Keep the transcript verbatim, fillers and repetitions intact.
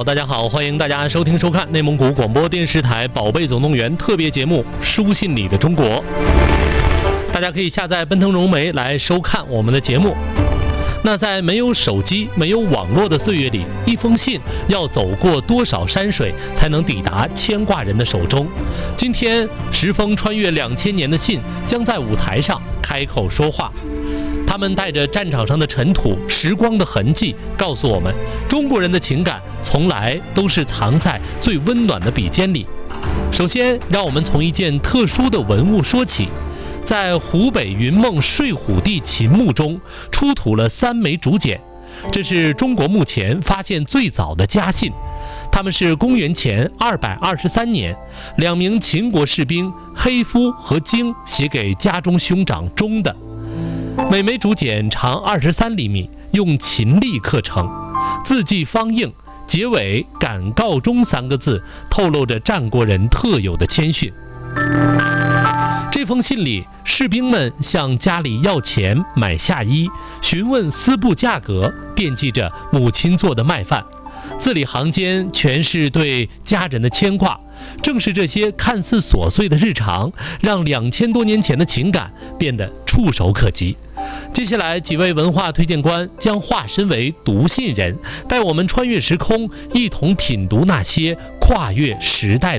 好，大家好，欢迎大家收听收看内蒙古广播电视台《宝贝总动员》特别节目《书信里的中国》。大家可以下载奔腾融媒来收看我们的节目。那在没有手机、没有网络的岁月里，一封信要走过多少山水才能抵达牵挂人的手中？今天，十封穿越两千年的信将在舞台上开口说话。他们带着战场上的尘土、时光的痕迹，告诉我们，中国人的情感从来都是藏在最温暖的笔尖里。首先，让我们从一件特殊的文物说起。在湖北云梦睡虎地秦墓中出土了三枚竹简，这是中国目前发现最早的家信。他们是公元前二百二十三年，两名秦国士兵黑夫和荆写给家中兄长钟的。每枚竹简长二十三厘米，用秦隶刻成，字迹方硬，结尾感告钟三个字，透露着战国人特有的谦逊。这封信里，士兵们向家里要钱买夏衣，询问丝布价格，惦记着母亲做的麦饭。字里行间全是对家人的牵挂。正是这些看似琐碎的日常，让两千多年前的情感变得触手可及。接下来，几位文化推荐官将化身为读信人，带我们穿越时空，一同品读那些跨越时代的